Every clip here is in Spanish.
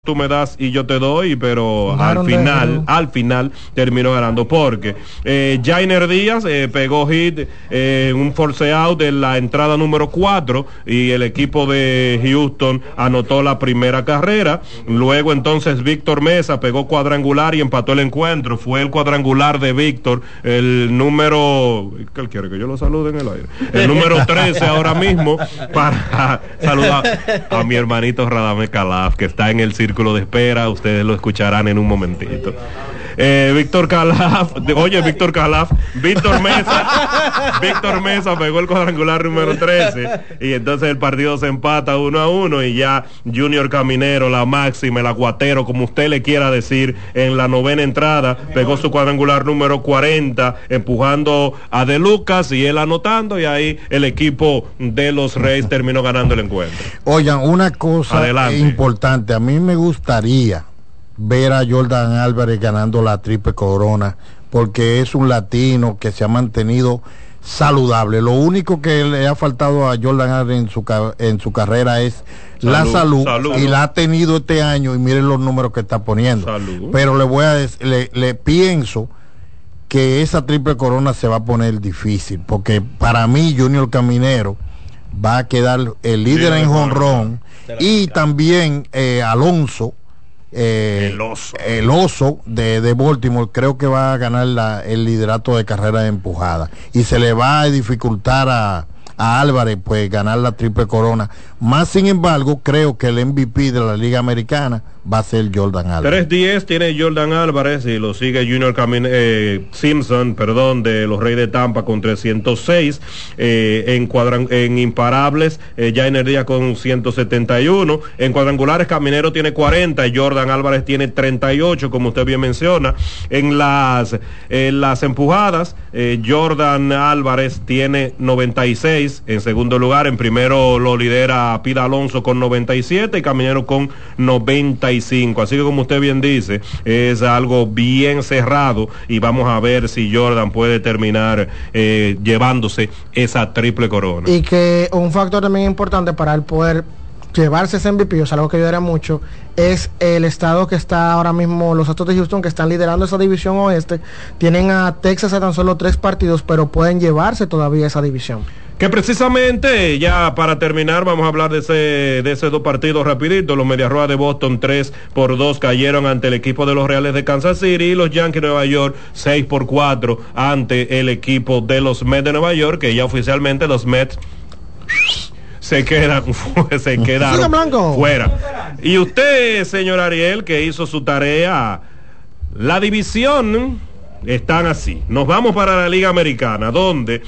tú me das y yo te doy, pero al final terminó ganando porque Jainer Díaz pegó hit un force out de la entrada número 4 y el equipo de Houston anotó la primera carrera. Luego entonces Víctor Mesa pegó cuadrangular y empató el encuentro. Fue el cuadrangular de Víctor, el número, ¿qué quiere que yo lo salude en el aire? El número 13 ahora mismo, para saludar a mi hermanito Radamés Calaf, que está en el círculo de espera. Ustedes lo escucharán en un momentito. Víctor Calaf Víctor Mesa pegó el cuadrangular número 13 y entonces el partido se empata 1-1 y ya Junior Caminero, la máxima, el aguatero, como usted le quiera decir, en la novena entrada pegó su cuadrangular número 40 empujando a De Lucas y él anotando, y ahí el equipo de los Reyes terminó ganando el encuentro. Oigan, una cosa importante, a mí me gustaría ver a Jordan Álvarez ganando la triple corona, porque es un latino que se ha mantenido saludable. Lo único que le ha faltado a Jordan Álvarez en su carrera es la salud, y la ha tenido este año, y miren los números que está poniendo. Pero le voy a le pienso que esa triple corona se va a poner difícil, porque para mí Junior Caminero va a quedar el líder en jonrón, y también Alonso, el oso de Baltimore, creo que va a ganar el liderato de carrera de empujada, y se le va a dificultar a Álvarez pues ganar la triple corona. Más sin embargo, creo que el MVP de la Liga Americana va a ser Jordan Álvarez. 3-10 tiene Jordan Álvarez y lo sigue Junior Simpson, de los Reyes de Tampa con 306. En imparables, Jainer Díaz con 171. En cuadrangulares, Caminero tiene 40 y Jordan Álvarez tiene 38, como usted bien menciona. En las empujadas, Jordan Álvarez tiene 96 en segundo lugar. En primero lo lidera Pida Alonso con 97 y Caminero con 95. Así que, como usted bien dice, es algo bien cerrado y vamos a ver si Jordan puede terminar llevándose esa triple corona. Y que un factor también importante para él poder llevarse ese MVP, o sea, algo que ayudaría mucho, es el estado que está ahora mismo, los Astros de Houston, que están liderando esa división oeste. Tienen a Texas a tan solo 3 partidos, pero pueden llevarse todavía esa división. Que precisamente, ya para terminar, vamos a hablar de ese 2 partidos rapidito. Los Medias Rojas de Boston 3-2 cayeron ante el equipo de los Reales de Kansas City, y los Yankees de Nueva York 6-4 ante el equipo de los Mets de Nueva York, que ya oficialmente los Mets se quedaron fuera. Y usted, señor Ariel, que hizo su tarea, la división están así. Nos vamos para la Liga Americana, donde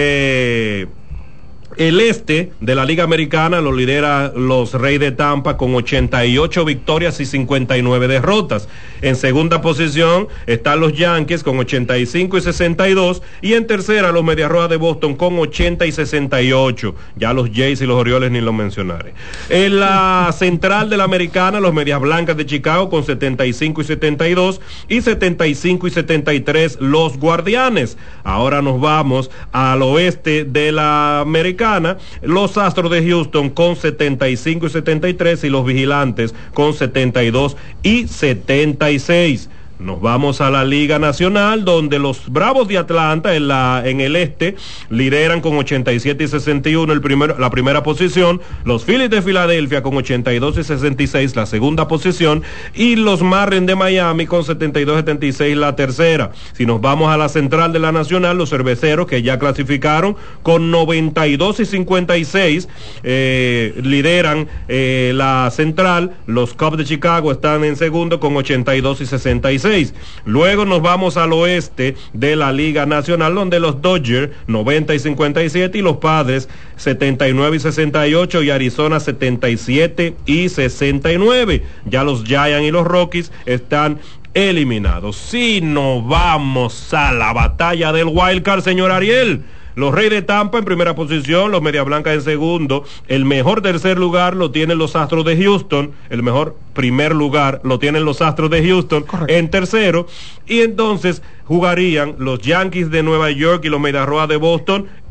el este de la Liga Americana lo lidera los Reyes de Tampa con 88 victorias y 59 derrotas. En segunda posición están los Yankees con 85 y 62, y en tercera los Medias Rojas de Boston con 80 y 68. Ya los Jays y los Orioles ni lo mencionaré. En la central de la Americana, los Medias Blancas de Chicago con 75 y 72, y 75 y 73 los Guardianes. Ahora nos vamos al oeste de la Americana. Los Astros de Houston con 75 y 73 y los Vigilantes con 72 y 76. Nos vamos a la Liga Nacional, donde los Bravos de Atlanta en el este lideran con 87 y 61 la primera posición, los Phillies de Filadelfia con 82 y 66 la segunda posición, y los Marlins de Miami con 72 y 76 la tercera. Si nos vamos a la central de la Nacional, los Cerveceros, que ya clasificaron con 92 y 56 lideran la central. Los Cubs de Chicago están en segundo con 82 y 66. Luego nos vamos al oeste de la Liga Nacional, donde los Dodgers 90 y 57 y los Padres 79 y 68 y Arizona 77 y 69. Ya los Giants y los Rockies están eliminados. Si nos vamos a la batalla del Wild Card, señor Ariel, los Reyes de Tampa en primera posición, los Medias Blancas en segundo, el mejor tercer lugar lo tienen los Astros de Houston, el mejor primer lugar lo tienen los Astros de Houston. Correcto. En tercero, y entonces jugarían los Yankees de Nueva York y los Medias Rojas de Boston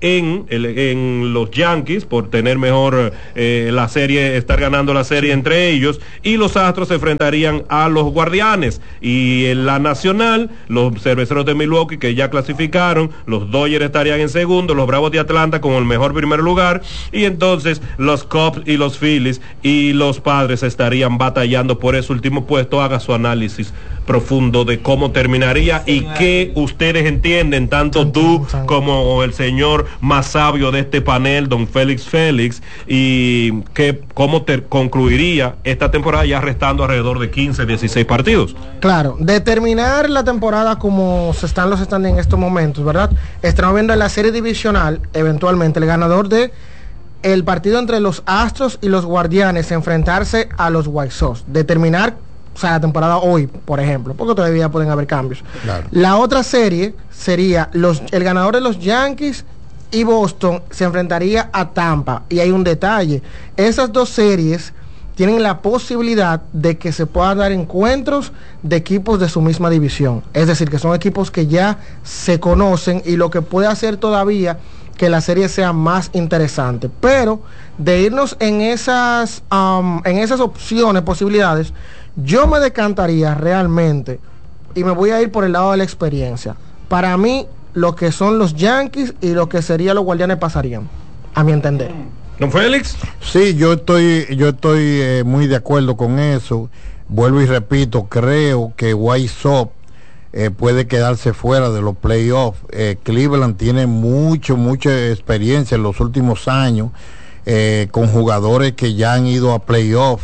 en los Yankees por tener mejor la serie, estar ganando la serie entre ellos, y los Astros se enfrentarían a los Guardianes. Y en la Nacional, los Cerveceros de Milwaukee, que ya clasificaron, los Dodgers estarían en segundo, los Bravos de Atlanta con el mejor primer lugar, y entonces los Cubs y los Phillies y los Padres estarían batallando por ese último puesto. Haga su análisis profundo de cómo terminaría y qué ustedes entienden, tanto tú como el señor más sabio de este panel, don Félix, y cómo concluiría esta temporada, ya restando alrededor de 15, 16 partidos. Claro, de terminar la temporada como se están los standings en estos momentos, ¿verdad? Estamos viendo en la serie divisional, eventualmente, el ganador de el partido entre los Astros y los Guardianes enfrentarse a los White Sox. De terminar, o sea, la temporada hoy, por ejemplo, porque todavía pueden haber cambios. Claro. La otra serie sería el ganador de los Yankees y Boston se enfrentaría a Tampa. Y hay un detalle: esas dos series tienen la posibilidad de que se puedan dar encuentros de equipos de su misma división. Es decir, que son equipos que ya se conocen, y lo que puede hacer todavía que la serie sea más interesante. Pero de irnos en esas opciones, posibilidades, yo me decantaría realmente, y me voy a ir por el lado de la experiencia. Para mí, lo que son los Yankees y lo que serían los Guardianes pasarían, a mi entender. ¿Don Félix? Sí, yo estoy muy de acuerdo con eso. Vuelvo y repito, creo que White Sox puede quedarse fuera de los playoffs. Cleveland tiene mucha experiencia en los últimos años, con jugadores que ya han ido a playoffs.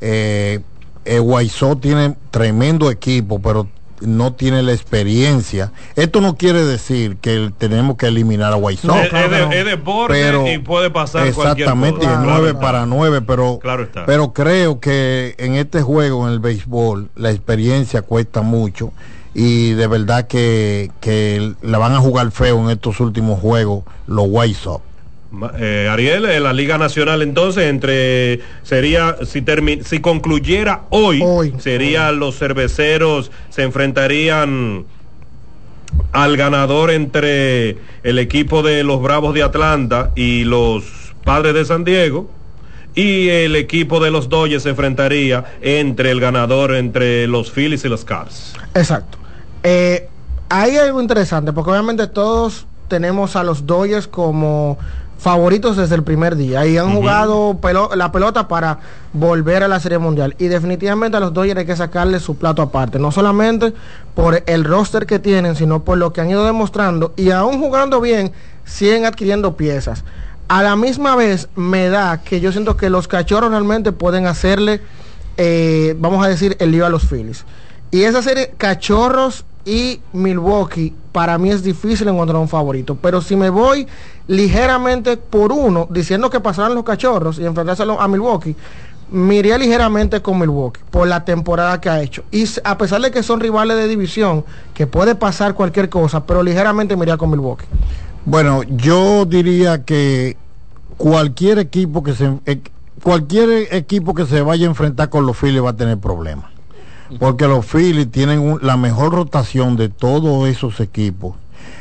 White Sox tiene tremendo equipo, pero no tiene la experiencia. Esto no quiere decir que tenemos que eliminar a White Sox. Es de borde y puede pasar exactamente, cualquier cosa. 9 para 9, pero, claro está. Pero creo que en este juego, en el béisbol, la experiencia cuesta mucho, y de verdad que la van a jugar feo en estos últimos juegos los White Sox. Ariel, en la Liga Nacional entonces sería, si concluyera hoy, sería los Cerveceros se enfrentarían al ganador entre el equipo de los Bravos de Atlanta y los Padres de San Diego, y el equipo de los Dodgers se enfrentaría entre el ganador entre los Phillies y los Cubs. Exacto. Hay algo interesante, porque obviamente todos tenemos a los Dodgers como favoritos desde el primer día, y han jugado la pelota para volver a la Serie Mundial, y definitivamente a los Dodgers hay que sacarle su plato aparte, no solamente por el roster que tienen, sino por lo que han ido demostrando, y aún jugando bien, siguen adquiriendo piezas. A la misma vez me da que yo siento que los Cachorros realmente pueden hacerle, vamos a decir, el lío a los Phillies, y esa serie Cachorros y Milwaukee, para mí es difícil encontrar un favorito, pero si me voy ligeramente por uno, diciendo que pasarán los Cachorros y enfrentarse a Milwaukee, me iría ligeramente con Milwaukee por la temporada que ha hecho, y a pesar de que son rivales de división, que puede pasar cualquier cosa, pero ligeramente me iría con Milwaukee. Bueno, yo diría que cualquier equipo que se vaya a enfrentar con los Phillies va a tener problemas, porque los Phillies tienen la mejor rotación de todos esos equipos.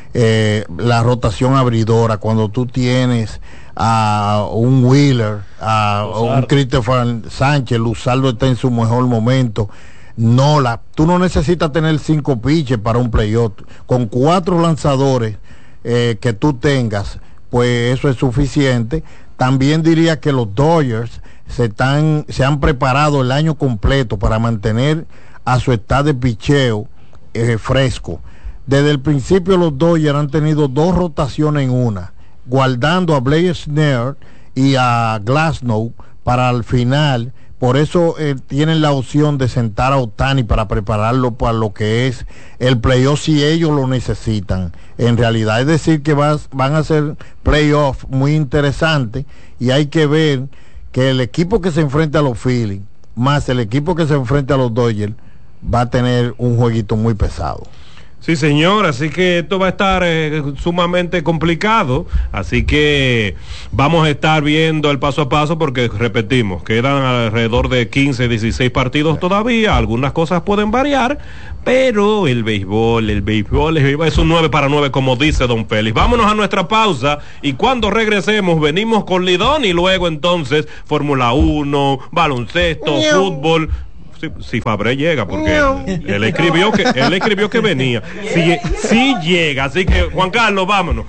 La rotación abridora, cuando tú tienes a un Wheeler, a un Christopher Sánchez, Luzardo está en su mejor momento, tú no necesitas tener 5 pitches para un playoff. Con 4 lanzadores que tú tengas, pues eso es suficiente. También diría que los Dodgers se han preparado el año completo para mantener a su estado de picheo fresco. Desde el principio los Dodgers han tenido 2 rotaciones en una, guardando a Blake Snell y a Glasnow para el final. Por eso tienen la opción de sentar a Ohtani para prepararlo para lo que es el playoff, si ellos lo necesitan. En realidad, es decir, que van a ser playoffs muy interesantes, y hay que ver que el equipo que se enfrenta a los Phillies más el equipo que se enfrenta a los Dodgers va a tener un jueguito muy pesado. Sí, señor, así que esto va a estar sumamente complicado, así que vamos a estar viendo el paso a paso porque, repetimos, quedan alrededor de 15, 16 partidos todavía, algunas cosas pueden variar, pero el béisbol es un 9 para 9 como dice don Félix. Vámonos a nuestra pausa y cuando regresemos venimos con Lidón y luego entonces Fórmula 1, baloncesto, fútbol. Si Fabré llega, porque él escribió que venía. Si llega, así que Juan Carlos, vámonos.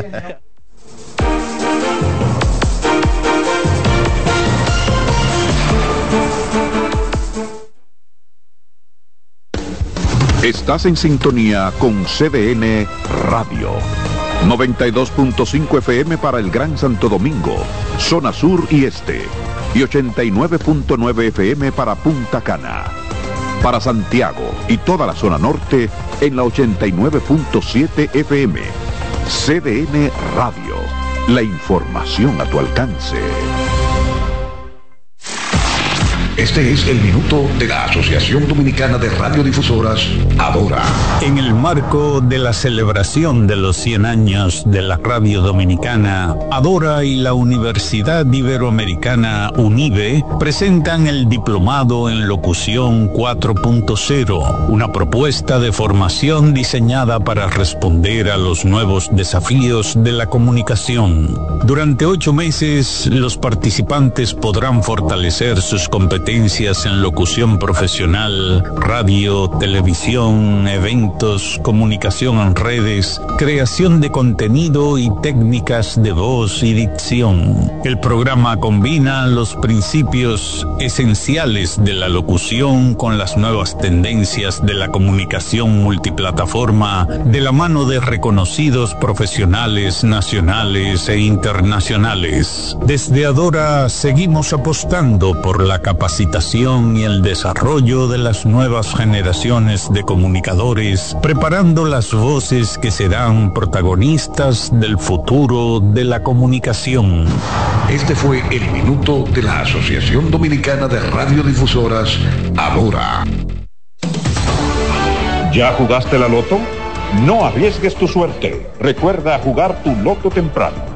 Estás en sintonía con CDN Radio. 92.5 FM para el Gran Santo Domingo, zona sur y este. Y 89.9 FM para Punta Cana. Para Santiago y toda la zona norte en la 89.7 FM. CDN Radio. La información a tu alcance. Este es el minuto de la Asociación Dominicana de Radiodifusoras, Adora. En el marco de la celebración de los 100 años de la radio dominicana, Adora y la Universidad Iberoamericana UNIBE presentan el Diplomado en Locución 4.0, una propuesta de formación diseñada para responder a los nuevos desafíos de la comunicación. Durante 8 meses, los participantes podrán fortalecer sus competencias en locución profesional, radio, televisión, eventos, comunicación en redes, creación de contenido y técnicas de voz y dicción. El programa combina los principios esenciales de la locución con las nuevas tendencias de la comunicación multiplataforma de la mano de reconocidos profesionales nacionales e internacionales. Desde Adora seguimos apostando por la capacitación y el desarrollo de las nuevas generaciones de comunicadores, preparando las voces que serán protagonistas del futuro de la comunicación. Este fue el minuto de la Asociación Dominicana de Radiodifusoras, Adora. ¿Ya jugaste la loto? No arriesgues tu suerte. Recuerda jugar tu loto temprano.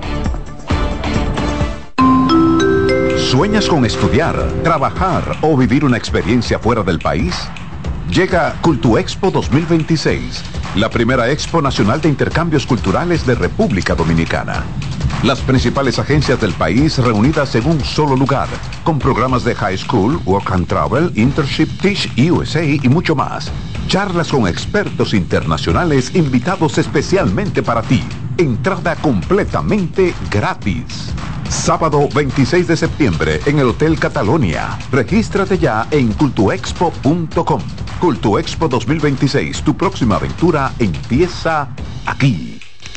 ¿Sueñas con estudiar, trabajar o vivir una experiencia fuera del país? Llega Cultuexpo 2026, la primera expo nacional de intercambios culturales de República Dominicana. Las principales agencias del país reunidas en un solo lugar, con programas de high school, work and travel, internship, Teach USA y mucho más. Charlas con expertos internacionales invitados especialmente para ti. Entrada completamente gratis. Sábado 26 de septiembre en el Hotel Catalonia. Regístrate ya en cultuexpo.com. Cultuexpo 2026, tu próxima aventura empieza aquí.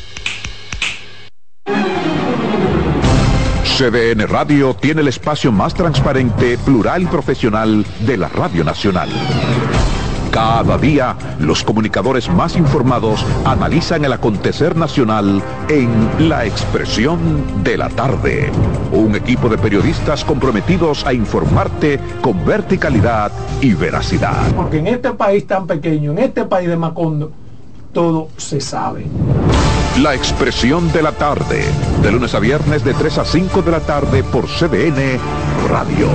CDN Radio tiene el espacio más transparente, plural y profesional de la Radio Nacional. Cada día, los comunicadores más informados analizan el acontecer nacional en La Expresión de la Tarde. Un equipo de periodistas comprometidos a informarte con verticalidad y veracidad. Porque en este país tan pequeño, en este país de Macondo, todo se sabe. La Expresión de la Tarde, de lunes a viernes de 3 a 5 de la tarde por CDN Radio.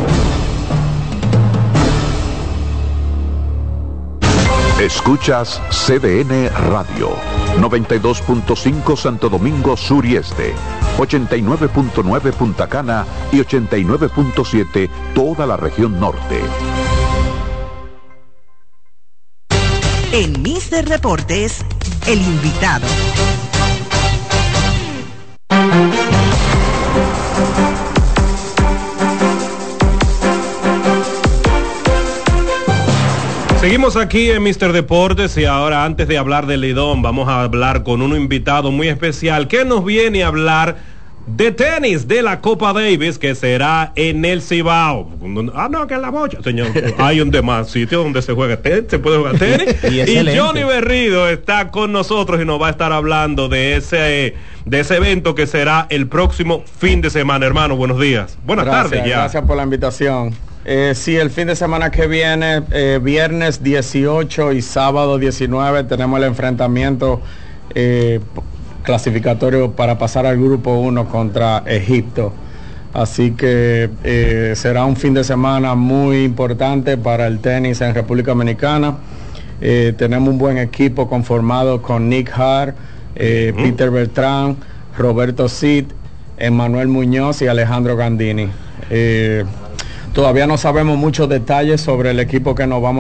Escuchas CDN Radio, 92.5 Santo Domingo Sur y Este, 89.9 Punta Cana y 89.7 toda la región norte. En Mister Deportes, el invitado. Seguimos aquí en Mister Deportes y ahora, antes de hablar del Lidón, vamos a hablar con un invitado muy especial que nos viene a hablar de tenis de la Copa Davis, que será en el Cibao. No, que en la Bocha, señor. Hay un demás sitio donde se juega tenis, se puede jugar tenis. y Johnny Berrido está con nosotros y nos va a estar hablando de ese evento que será el próximo fin de semana. Hermano, buenos días. Buenas tardes ya. Gracias por la invitación. Sí, el fin de semana que viene, viernes 18 y sábado 19, tenemos el enfrentamiento clasificatorio para pasar al grupo 1 contra Egipto. Así que será un fin de semana muy importante para el tenis en República Dominicana. Tenemos un buen equipo conformado con Nick Hart, Peter Bertrand, Roberto Cid, Emmanuel Muñoz y Alejandro Gandini. Todavía no sabemos muchos detalles sobre el equipo que nos vamos